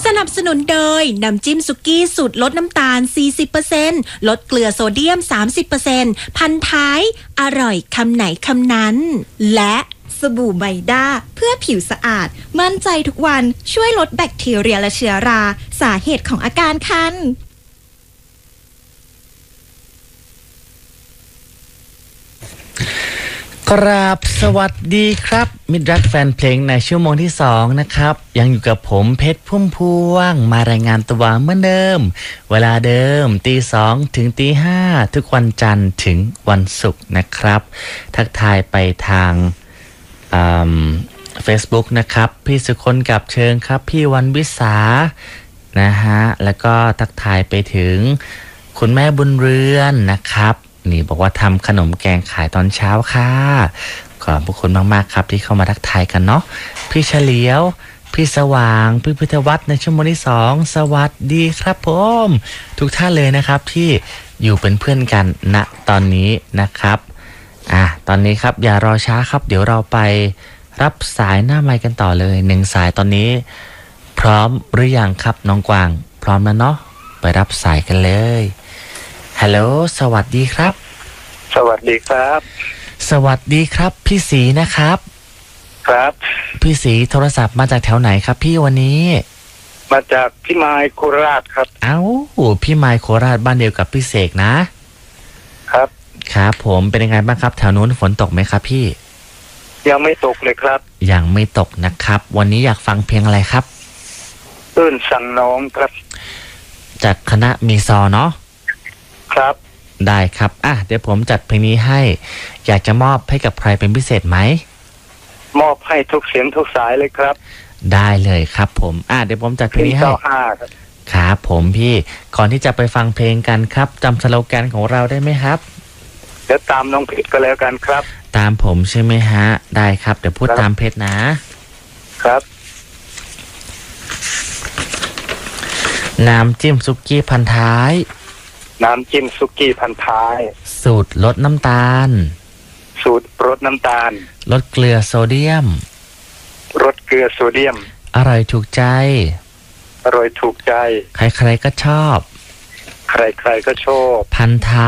นับสนุนโดยน้ำจิ้มสุกี้สูตรลดน้ำตาล 40% ลดเกลือโซเดียม 30% พันท้ายอร่อยคำไหนคำนั้นและสบู่ไบด้าเพื่อผิวสะอาดมั่นใจทุกวันช่วยลดแบคทีเรียและเชื้อราสาเหตุของอาการคันกราบสวัสดีครับมิตรรักแฟนเพลงในชั่วโมงที่2นะครับยังอยู่กับผมเพชรพุ่มพวงมารายงานตัวเหมือนเดิมเวลาเดิม 2:00 ถึง 5:00 ทุกวันจันทร์ถึงวันศุกร์นะครับทักทายไปทางFacebook นะครับพี่สุคนกับเชิงครับพี่วันวิสานะฮะแล้วก็ทักทายไปถึงคุณแม่บุญเรือนนะครับนี่บอกว่าทำขนมแกงขายตอนเช้าค่ะขอบคุณมากๆครับที่เข้ามาทักทายกันเนาะพี่เฉลียวพี่สว่างพี่พุทธวัฒน์ในชั่วโมงที่2สวัสดีครับผมทุกท่านเลยนะครับที่อยู่เป็นเพื่อนกันณตอนนี้นะครับตอนนี้ครับอย่ารอช้าครับเดี๋ยวเราไปรับสายหน้าไมค์กันต่อเลย1สายตอนนี้พร้อมหรือยังครับน้องกวางพร้อมแล้วเนาะไปรับสายกันเลยฮัลโหลสวัสดีครับสวัสดีครับสวัสดีครับพี่ศรีนะครับครับพี่ศรีโทรศัพท์มาจากแถวไหนครับพี่วันนี้มาจากพี่ไมค์โคราชครับพี่ไมค์โคราชบ้านเดียวกับพี่เสกนะครับครับผมเป็นยังไงบ้างครับแถวนู้นฝนตกไหมครับพี่ยังไม่ตกเลยครับยังไม่ตกนะครับวันนี้อยากฟังเพลงอะไรครับตื่นสั่งน้องครับจากคณะมีซอเนาะครับได้ครับเดี๋ยวผมจัดเพลงนี้ให้อยากจะมอบให้กับใครเป็นพิเศษไหมมอบให้ทุกเสียงทุกสายเลยครับได้เลยครับผมเดี๋ยวผมจัดเพลงนี้ให้ครับผมพี่ก่อนที่จะไปฟังเพลงกันครับจำสโลแกนของเราได้ไหมครับเดี๋ยวตามน้องเพชรก็แล้วกันครับตามผมใช่ไหมฮะได้ครับเดี๋ยวพูดตามเพชรนะครับน้ำจิ้มซุกี้พันท้ายน้ำจิ้มซุกี้พันท้ายสูตรลดน้ำตาลสูตรลดน้ำตาลลดเกลือโซเดียมลดเกลือโซเดียมอร่อยถูกใจอร่อยถูกใจใครๆก็ชอบใครๆก็ชอบพันท้าย